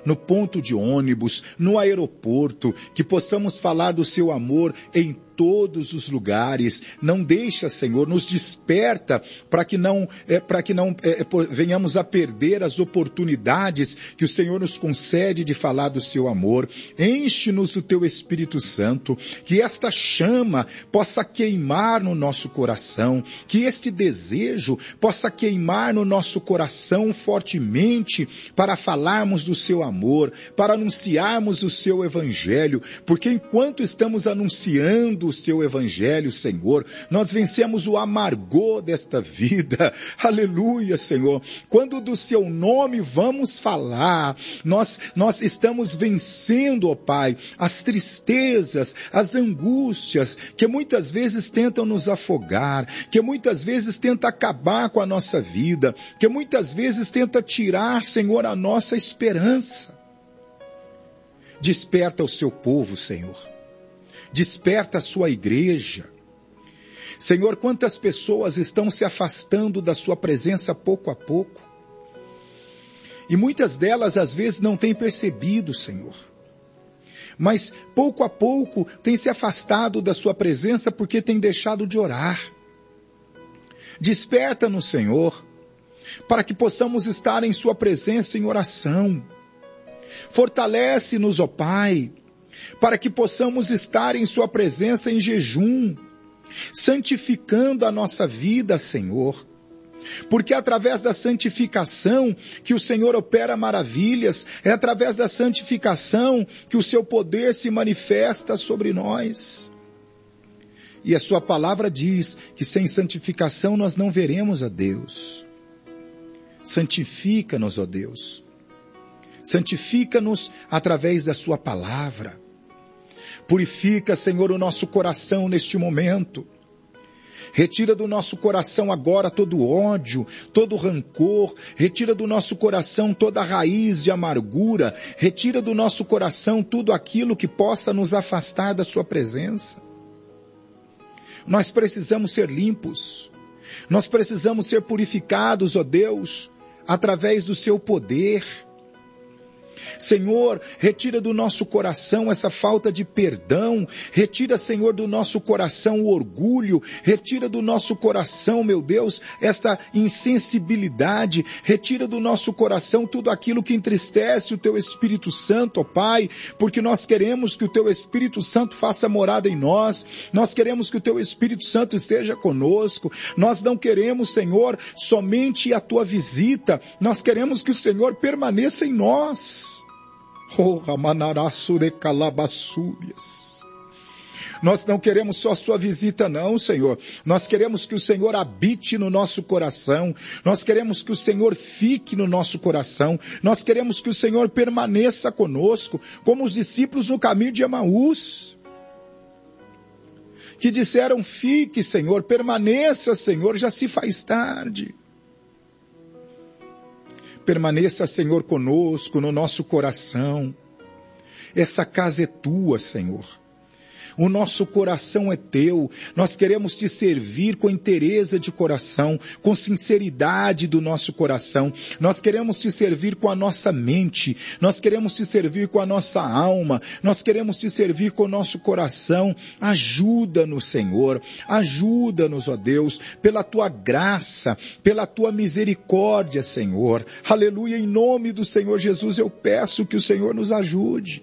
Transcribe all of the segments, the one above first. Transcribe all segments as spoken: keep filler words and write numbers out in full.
no ponto de ônibus, no aeroporto, que possamos falar do seu amor em todos os lugares. Não deixa, Senhor, nos desperta para que não, é, para que não é, venhamos a perder as oportunidades que o Senhor nos concede de falar do seu amor. Enche-nos do teu Espírito Santo, que esta chama possa queimar no nosso coração, que este desejo possa queimar no nosso coração fortemente para falarmos do seu amor, para anunciarmos o seu evangelho, porque enquanto estamos anunciando o seu evangelho, Senhor, nós vencemos o amargor desta vida. Aleluia, Senhor. Quando do seu nome vamos falar, nós, nós estamos vencendo, ó Pai, as tristezas, as angústias que muitas vezes tentam nos afogar, que muitas vezes tentam acabar com a nossa vida, que muitas vezes tenta tirar, Senhor, a nossa esperança. Desperta o seu povo, Senhor. Desperta a sua igreja. Senhor, quantas pessoas estão se afastando da sua presença pouco a pouco? E muitas delas, às vezes, não têm percebido, Senhor. Mas, pouco a pouco, têm se afastado da sua presença porque têm deixado de orar. Desperta-nos, Senhor, para que possamos estar em sua presença em oração. Fortalece-nos, ó Pai, para que possamos estar em sua presença em jejum, santificando a nossa vida, Senhor. Porque é através da santificação que o Senhor opera maravilhas, é através da santificação que o seu poder se manifesta sobre nós. E a sua palavra diz que sem santificação nós não veremos a Deus. Santifica-nos, ó Deus. Santifica-nos através da sua palavra. Purifica, Senhor, o nosso coração neste momento. Retira do nosso coração agora todo ódio, todo rancor. Retira do nosso coração toda raiz de amargura. Retira do nosso coração tudo aquilo que possa nos afastar da sua presença. Nós precisamos ser limpos. Nós precisamos ser purificados, ó Deus, através do seu poder. Senhor, retira do nosso coração essa falta de perdão, retira, Senhor, do nosso coração o orgulho, retira do nosso coração, meu Deus, essa insensibilidade, retira do nosso coração tudo aquilo que entristece o Teu Espírito Santo, ó Pai, porque nós queremos que o Teu Espírito Santo faça morada em nós, nós queremos que o Teu Espírito Santo esteja conosco, nós não queremos, Senhor, somente a Tua visita, nós queremos que o Senhor permaneça em nós. Oh, Ramanaraçu de Calabaçúrias. Nós não queremos só a sua visita não, Senhor. Nós queremos que o Senhor habite no nosso coração. Nós queremos que o Senhor fique no nosso coração. Nós queremos que o Senhor permaneça conosco, como os discípulos no caminho de Emaús, que disseram: fique, Senhor, permaneça, Senhor, já se faz tarde. Permaneça, Senhor, conosco, no nosso coração. Essa casa é tua, Senhor. O nosso coração é teu. Nós queremos te servir com inteireza de coração, com sinceridade do nosso coração. Nós queremos te servir com a nossa mente. Nós queremos te servir com a nossa alma. Nós queremos te servir com o nosso coração. Ajuda-nos, Senhor. Ajuda-nos, ó Deus, pela tua graça, pela tua misericórdia, Senhor. Aleluia. Em nome do Senhor Jesus, eu peço que o Senhor nos ajude.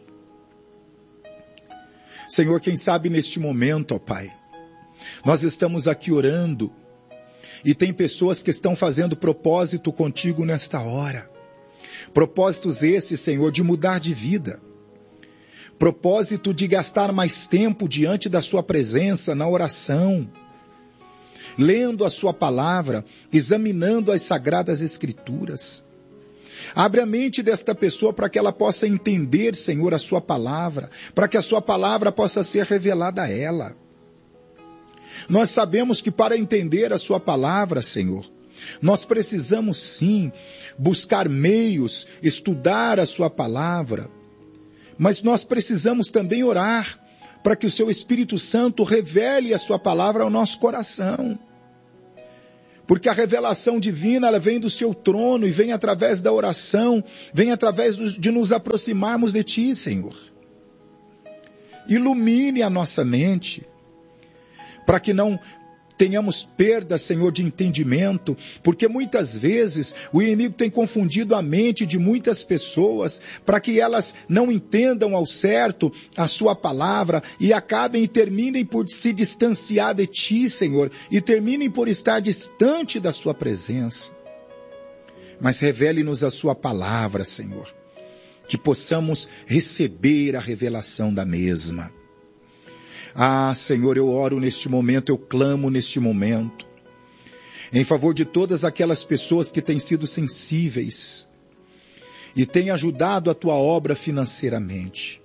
Senhor, quem sabe neste momento, ó Pai, nós estamos aqui orando e tem pessoas que estão fazendo propósito contigo nesta hora. Propósitos esses, Senhor, de mudar de vida. Propósito de gastar mais tempo diante da sua presença, na oração, lendo a sua palavra, examinando as sagradas escrituras. Abre a mente desta pessoa para que ela possa entender, Senhor, a sua palavra, para que a sua palavra possa ser revelada a ela. Nós sabemos que para entender a sua palavra, Senhor, nós precisamos sim buscar meios, estudar a sua palavra, mas nós precisamos também orar para que o seu Espírito Santo revele a sua palavra ao nosso coração. Porque a revelação divina, ela vem do seu trono e vem através da oração, vem através de nos aproximarmos de ti, Senhor. Ilumine a nossa mente, para que não tenhamos perda, Senhor, de entendimento, porque muitas vezes o inimigo tem confundido a mente de muitas pessoas, para que elas não entendam ao certo a sua palavra e acabem e terminem por se distanciar de ti, Senhor, e terminem por estar distante da sua presença. Mas revele-nos a sua palavra, Senhor, que possamos receber a revelação da mesma. Ah, Senhor, eu oro neste momento, eu clamo neste momento, em favor de todas aquelas pessoas que têm sido sensíveis e têm ajudado a tua obra financeiramente.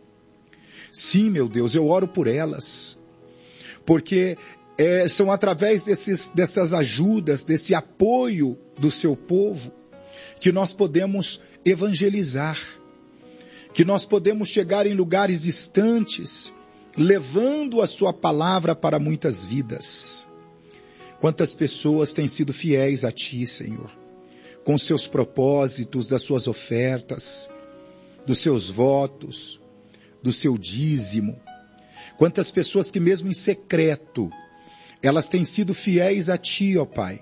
Sim, meu Deus, eu oro por elas, porque é, são através desses, dessas ajudas, desse apoio do seu povo, que nós podemos evangelizar, que nós podemos chegar em lugares distantes, levando a sua palavra para muitas vidas. Quantas pessoas têm sido fiéis a ti, Senhor, com seus propósitos, das suas ofertas, dos seus votos, do seu dízimo. Quantas pessoas que mesmo em secreto, elas têm sido fiéis a ti, ó Pai,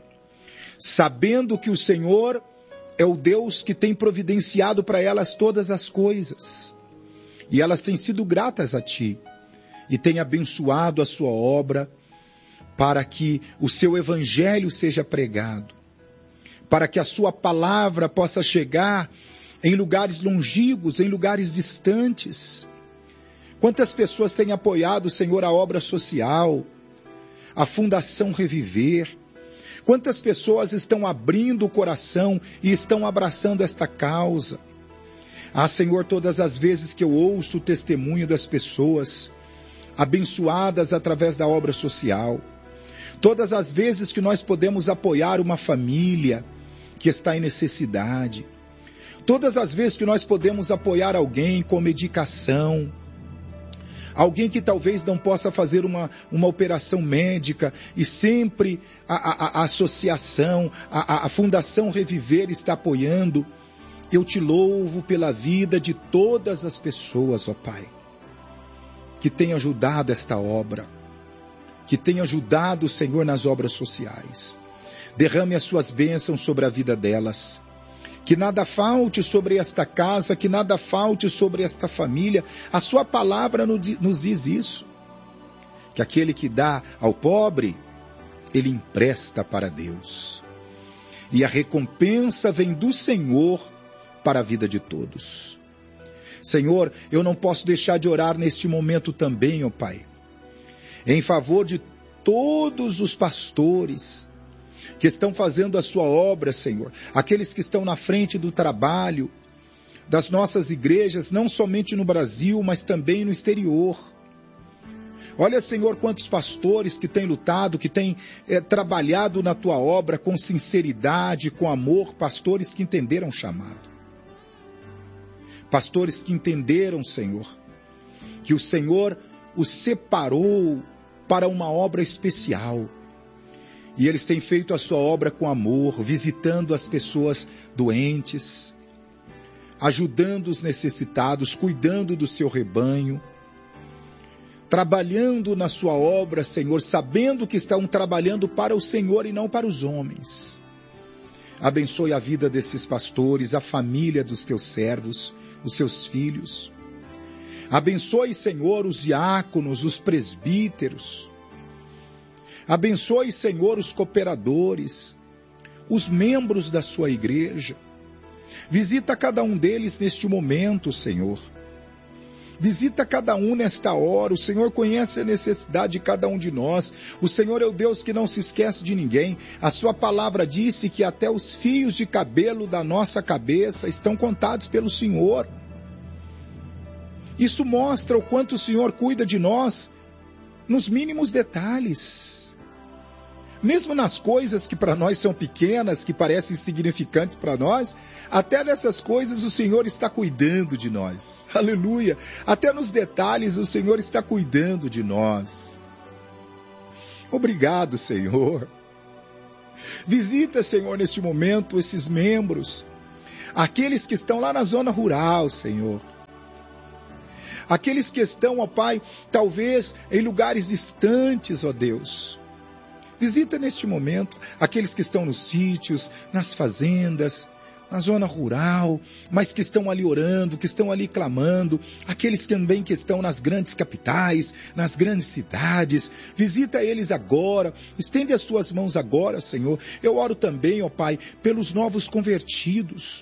sabendo que o Senhor é o Deus que tem providenciado para elas todas as coisas. E elas têm sido gratas a ti. E tem abençoado a sua obra para que o seu evangelho seja pregado, para que a sua palavra possa chegar em lugares longínquos, em lugares distantes. Quantas pessoas têm apoiado, Senhor, a obra social, a Fundação Reviver? Quantas pessoas estão abrindo o coração e estão abraçando esta causa? Ah, Senhor, todas as vezes que eu ouço o testemunho das pessoas abençoadas através da obra social, todas as vezes que nós podemos apoiar uma família que está em necessidade, todas as vezes que nós podemos apoiar alguém com medicação, alguém que talvez não possa fazer uma, uma operação médica e sempre a, a, a associação, a, a Fundação Reviver está apoiando, eu te louvo pela vida de todas as pessoas, ó Pai, que tem ajudado esta obra, que tem ajudado o Senhor nas obras sociais. Derrame as suas bênçãos sobre a vida delas. Que nada falte sobre esta casa, que nada falte sobre esta família. A sua palavra nos diz isso. Que aquele que dá ao pobre, ele empresta para Deus. E a recompensa vem do Senhor para a vida de todos. Senhor, eu não posso deixar de orar neste momento também, ó Pai, em favor de todos os pastores que estão fazendo a sua obra, Senhor, aqueles que estão na frente do trabalho das nossas igrejas, não somente no Brasil, mas também no exterior. Olha, Senhor, quantos pastores que têm lutado, que têm é, trabalhado na tua obra com sinceridade, com amor, pastores que entenderam o chamado. Pastores que entenderam, Senhor, que o Senhor os separou para uma obra especial. E eles têm feito a sua obra com amor, visitando as pessoas doentes, ajudando os necessitados, cuidando do seu rebanho, trabalhando na sua obra, Senhor, sabendo que estão trabalhando para o Senhor e não para os homens. Abençoe a vida desses pastores, a família dos teus servos, os seus filhos. Abençoe, Senhor, os diáconos, os presbíteros. Abençoe, Senhor, os cooperadores, os membros da sua igreja. Visita cada um deles neste momento, Senhor. Visita cada um nesta hora. O Senhor conhece a necessidade de cada um de nós. O Senhor é o Deus que não se esquece de ninguém. A sua palavra disse que até os fios de cabelo da nossa cabeça estão contados pelo Senhor. Isso mostra o quanto o Senhor cuida de nós nos mínimos detalhes. Mesmo nas coisas que para nós são pequenas, que parecem insignificantes para nós, até nessas coisas o Senhor está cuidando de nós. Aleluia! Até nos detalhes o Senhor está cuidando de nós. Obrigado, Senhor. Visita, Senhor, neste momento, esses membros, aqueles que estão lá na zona rural, Senhor. Aqueles que estão, ó Pai, talvez em lugares distantes, ó Deus. Visita neste momento aqueles que estão nos sítios, nas fazendas, na zona rural, mas que estão ali orando, que estão ali clamando, aqueles também que estão nas grandes capitais, nas grandes cidades. Visita eles agora, estende as tuas mãos agora, Senhor. Eu oro também, ó Pai, pelos novos convertidos.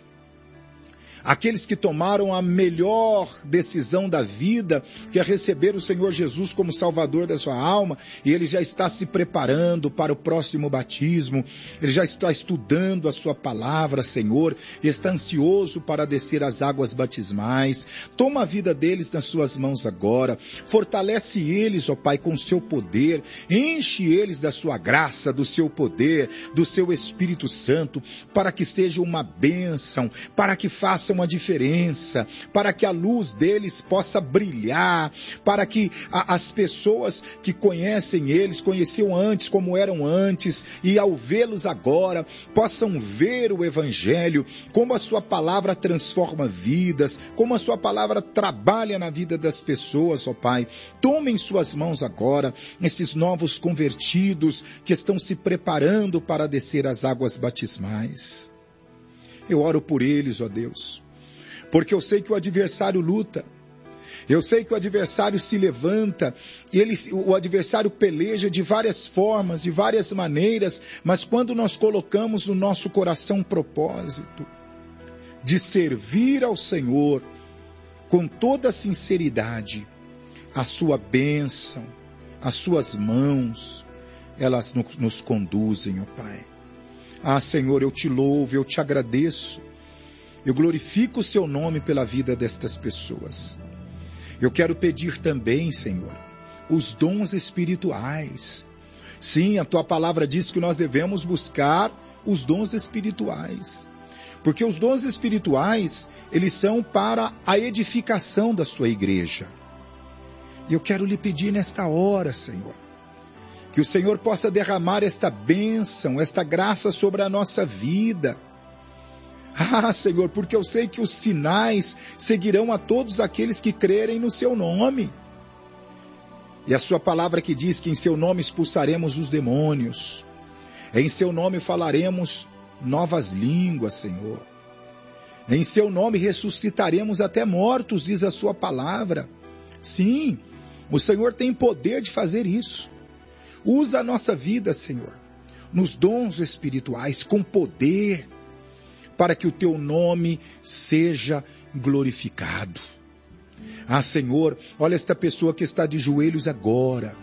Aqueles que tomaram a melhor decisão da vida, que é receber o Senhor Jesus como Salvador da sua alma, e ele já está se preparando para o próximo batismo, ele já está estudando a sua palavra, Senhor, e está ansioso para descer as águas batismais. Toma a vida deles nas suas mãos agora, fortalece eles, ó Pai, com o seu poder, enche eles da sua graça, do seu poder, do seu Espírito Santo, para que seja uma bênção, para que façam uma diferença, para que a luz deles possa brilhar, para que a, as pessoas que conhecem eles, conheciam antes como eram antes, e ao vê-los agora, possam ver o Evangelho, como a sua palavra transforma vidas, como a sua palavra trabalha na vida das pessoas, ó Pai. Tome em suas mãos agora esses novos convertidos que estão se preparando para descer as águas batismais. Eu oro por eles, ó Deus, porque eu sei que o adversário luta, eu sei que o adversário se levanta, ele, o adversário peleja de várias formas, de várias maneiras, mas quando nós colocamos no nosso coração um propósito de servir ao Senhor com toda a sinceridade, a sua bênção, as suas mãos, elas nos, nos conduzem, ó Pai. Ah, Senhor, eu te louvo, eu te agradeço. Eu glorifico o seu nome pela vida destas pessoas. Eu quero pedir também, Senhor, os dons espirituais. Sim, a tua palavra diz que nós devemos buscar os dons espirituais. Porque os dons espirituais, eles são para a edificação da sua igreja. E eu quero lhe pedir nesta hora, Senhor, que o Senhor possa derramar esta bênção, esta graça sobre a nossa vida. Ah, Senhor, porque eu sei que os sinais seguirão a todos aqueles que crerem no seu nome. E a sua palavra que diz que em seu nome expulsaremos os demônios. Em seu nome falaremos novas línguas, Senhor. Em seu nome ressuscitaremos até mortos, diz a sua palavra. Sim, o Senhor tem poder de fazer isso. Usa a nossa vida, Senhor, nos dons espirituais, com poder, para que o teu nome seja glorificado. Ah, Senhor, olha esta pessoa que está de joelhos agora,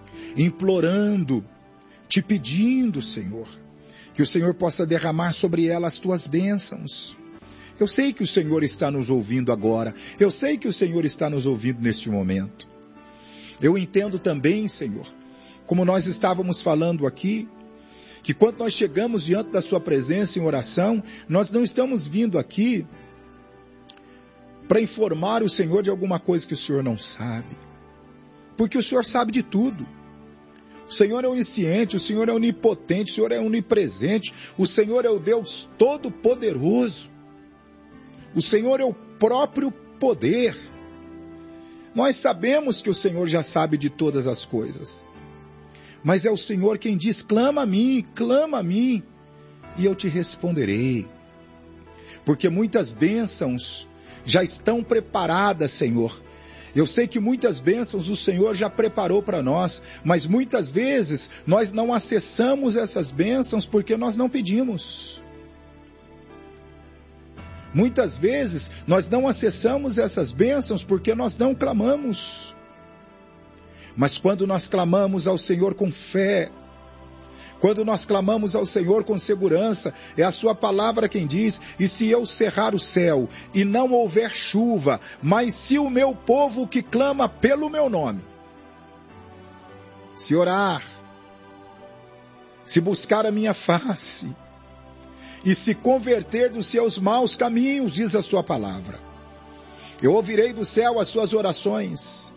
implorando, te pedindo, Senhor, que o Senhor possa derramar sobre ela as tuas bênçãos. Eu sei que o Senhor está nos ouvindo agora, eu sei que o Senhor está nos ouvindo neste momento. Eu entendo também, Senhor, como nós estávamos falando aqui, que quando nós chegamos diante da sua presença em oração, nós não estamos vindo aqui para informar o Senhor de alguma coisa que o Senhor não sabe. Porque o Senhor sabe de tudo. O Senhor é onisciente, o Senhor é onipotente, o Senhor é onipresente, o Senhor é o Deus todo-poderoso. O Senhor é o próprio poder. Nós sabemos que o Senhor já sabe de todas as coisas. Mas é o Senhor quem diz, clama a mim, clama a mim, e eu te responderei. Porque muitas bênçãos já estão preparadas, Senhor. Eu sei que muitas bênçãos o Senhor já preparou para nós, mas muitas vezes nós não acessamos essas bênçãos porque nós não pedimos. Muitas vezes nós não acessamos essas bênçãos porque nós não clamamos. Mas quando nós clamamos ao Senhor com fé, quando nós clamamos ao Senhor com segurança, é a sua palavra quem diz, e se eu cerrar o céu e não houver chuva, mas se o meu povo que clama pelo meu nome, se orar, se buscar a minha face, e se converter dos seus maus caminhos, diz a sua palavra, eu ouvirei do céu as suas orações,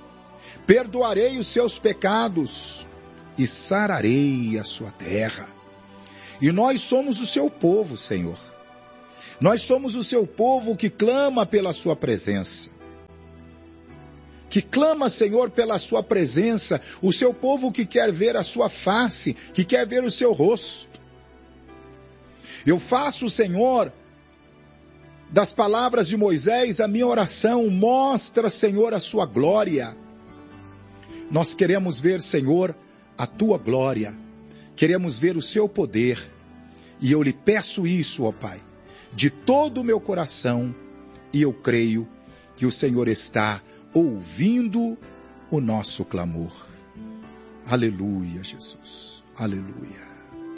perdoarei os seus pecados e sararei a sua terra. E nós somos o seu povo, Senhor. Nós somos o seu povo que clama pela sua presença. Que clama, Senhor, pela sua presença. O seu povo que quer ver a sua face, que quer ver o seu rosto. Eu faço, Senhor, das palavras de Moisés a minha oração. Mostra, Senhor, a sua glória. Nós queremos ver, Senhor, a tua glória. Queremos ver o seu poder. E eu lhe peço isso, ó Pai, de todo o meu coração, e eu creio que o Senhor está ouvindo o nosso clamor. Aleluia, Jesus. Aleluia.